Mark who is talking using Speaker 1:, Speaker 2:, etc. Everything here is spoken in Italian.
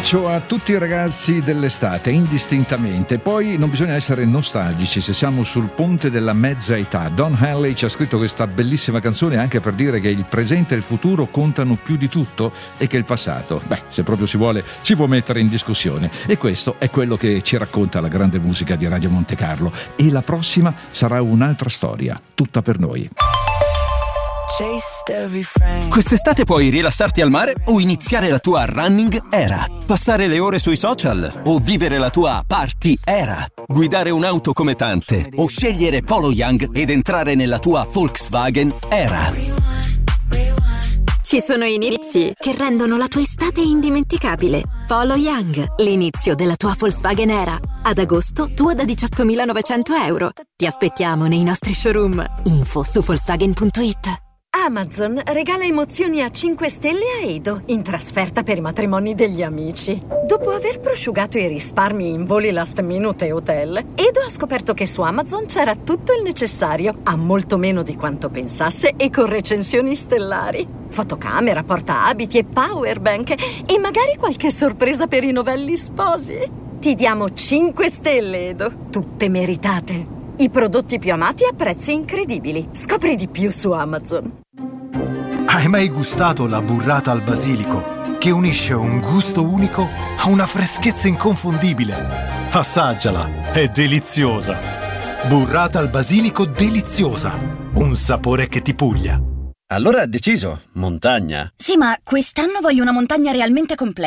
Speaker 1: bacio a tutti i ragazzi dell'estate, indistintamente. Poi non bisogna essere nostalgici se siamo sul ponte della mezza età. Don Henley ci ha scritto questa bellissima canzone anche per dire che il presente e il futuro contano più di tutto e che il passato, se proprio si vuole, si può mettere in discussione. E questo è quello che ci racconta la grande musica di Radio Monte Carlo. E la prossima sarà un'altra storia, tutta per noi.
Speaker 2: Quest'estate puoi rilassarti al mare o iniziare la tua running era, passare le ore sui social o vivere la tua party era, guidare un'auto come tante o scegliere Polo Young ed entrare nella tua Volkswagen era.
Speaker 3: Ci sono inizi che rendono la tua estate indimenticabile. Polo Young, l'inizio della tua Volkswagen era. Ad agosto, tua da 18.900 euro. Ti aspettiamo nei nostri showroom. Info su Volkswagen.it.
Speaker 4: Amazon regala emozioni a 5 stelle a Edo in trasferta per i matrimoni degli amici. Dopo aver prosciugato i risparmi in voli last minute e hotel, Edo ha scoperto che su Amazon c'era tutto il necessario, a molto meno di quanto pensasse e con recensioni stellari. Fotocamera, portaabiti e powerbank e magari qualche sorpresa per i novelli sposi. Ti diamo 5 stelle, Edo, tutte meritate. I prodotti più amati a prezzi incredibili. Scopri di più su Amazon.
Speaker 5: Hai mai gustato la burrata al basilico, che unisce un gusto unico a una freschezza inconfondibile? Assaggiala, è deliziosa. Burrata al basilico deliziosa. Un sapore che ti puglia.
Speaker 6: Allora deciso, montagna.
Speaker 7: Sì, ma quest'anno voglio una montagna realmente completa.